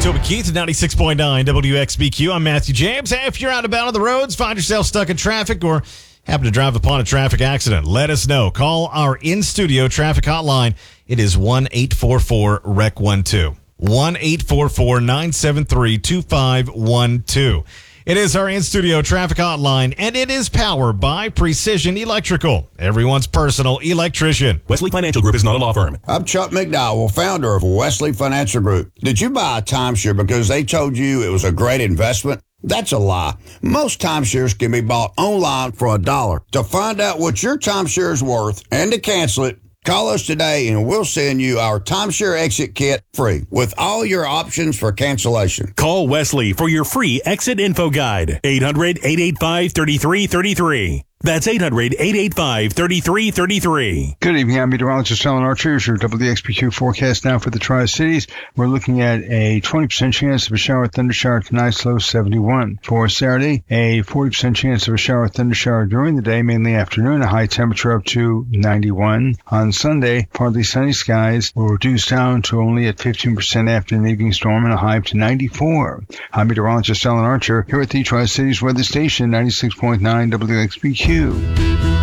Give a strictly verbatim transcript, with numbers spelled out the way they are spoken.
Toby Keith at ninety-six point nine W X B Q. I'm Matthew James. Hey, if you're out about on the roads, find yourself stuck in traffic, or happen to drive upon a traffic accident, let us know. Call our in-studio traffic hotline. It is one eight four four R E C one two. one eight four four nine seven three two five one two. It is our in-studio traffic hotline, and it is powered by Precision Electrical, everyone's personal electrician. Wesley Financial Group is not a law firm. I'm Chuck McDowell, founder of Wesley Financial Group. Did you buy a timeshare because they told you it was a great investment? That's a lie. Most timeshares can be bought online for a dollar. To find out what your timeshare is worth and to cancel it, call us today and we'll send you our timeshare exit kit free with all your options for cancellation. Call Wesley for your free exit info guide. eight hundred, eight eight five, three three three three. That's eight hundred, eight eight five, three three three three. Good evening. I'm meteorologist Alan Archer. Here's your W X B Q forecast now for the Tri-Cities. We're looking at a twenty percent chance of a shower thunder shower tonight, low seventy-one. For Saturday, a forty percent chance of a shower thunder shower during the day, mainly afternoon, a high temperature up to ninety-one. On Sunday, partly sunny skies will reduce down to only at fifteen percent after an evening storm and a high up to ninety-four. I'm meteorologist Alan Archer here at the Tri-Cities Weather Station, ninety-six point nine W X B Q.